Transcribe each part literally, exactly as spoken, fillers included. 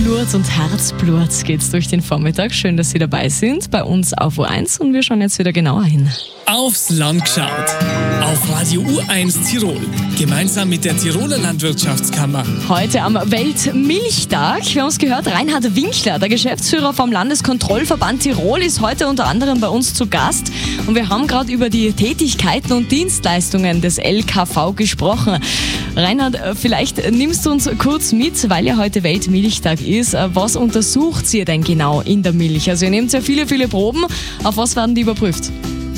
Blut und Herzblut geht's durch den Vormittag. Schön, dass Sie dabei sind bei uns auf U eins und wir schauen jetzt wieder genauer hin. Aufs Land geschaut. Auf Radio U eins Tirol. Gemeinsam mit der Tiroler Landwirtschaftskammer. Heute am Weltmilchtag. Wir haben es gehört, Reinhard Winkler, der Geschäftsführer vom Landeskontrollverband Tirol, ist heute unter anderem bei uns zu Gast. Und wir haben gerade über die Tätigkeiten und Dienstleistungen des L K V gesprochen. Reinhard, vielleicht nimmst du uns kurz mit, weil ja heute Weltmilchtag ist. Was untersucht ihr denn genau in der Milch? Also ihr nehmt ja viele, viele Proben. Auf was werden die überprüft?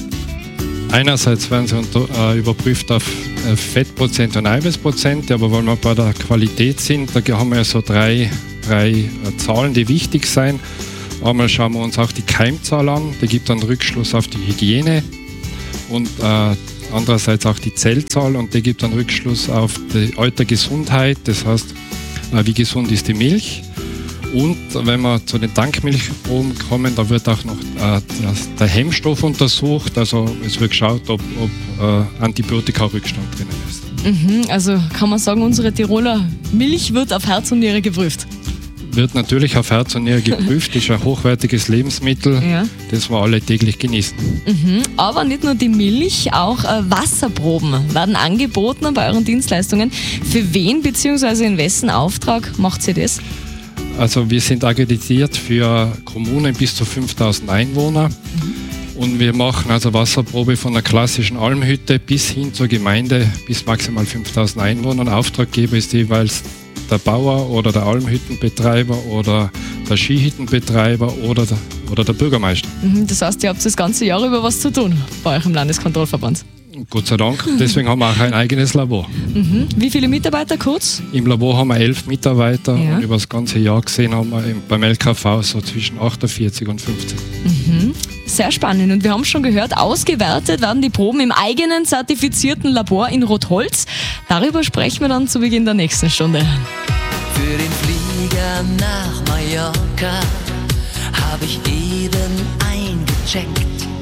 Einerseits werden sie unter, äh, überprüft auf äh, Fettprozent und Eiweißprozent, aber wenn wir bei der Qualität sind, da haben wir ja so drei, drei äh, Zahlen, die wichtig sind. Einmal schauen wir uns auch die Keimzahl an, die gibt dann Rückschluss auf die Hygiene, und äh, andererseits auch die Zellzahl, und die gibt dann Rückschluss auf die alte Gesundheit, das heißt, äh, wie gesund ist die Milch. Und wenn wir zu den Tankmilchproben kommen, da wird auch noch äh, das, der Hemmstoff untersucht. Also es wird geschaut, ob, ob äh, Antibiotika-Rückstand drinnen ist. Mhm, also kann man sagen, unsere Tiroler Milch wird auf Herz und Niere geprüft? Wird natürlich auf Herz und Niere geprüft. Das ist ein hochwertiges Lebensmittel, ja, das wir alle täglich genießen. Mhm, aber nicht nur die Milch, auch äh, Wasserproben werden angeboten bei euren Dienstleistungen. Für wen bzw. in wessen Auftrag macht ihr das? Also wir sind akkreditiert für Kommunen bis zu fünftausend Einwohner, mhm, und wir machen also Wasserprobe von der klassischen Almhütte bis hin zur Gemeinde bis maximal fünftausend Einwohner. Auftraggeber ist jeweils der Bauer oder der Almhüttenbetreiber oder der Skihüttenbetreiber oder der, oder der Bürgermeister. Mhm, das heißt, ihr habt das ganze Jahr über was zu tun bei eurem Landeskontrollverband? Gott sei Dank. Deswegen haben wir auch ein eigenes Labor. Mhm. Wie viele Mitarbeiter kurz? Im Labor haben wir elf Mitarbeiter, ja, und über das ganze Jahr gesehen haben wir beim L K V so zwischen achtundvierzig und fünfzig. Mhm. Sehr spannend. Und wir haben schon gehört, ausgewertet werden die Proben im eigenen zertifizierten Labor in Rotholz. Darüber sprechen wir dann zu Beginn der nächsten Stunde. Für den Flieger nach Mallorca habe ich eben eingecheckt.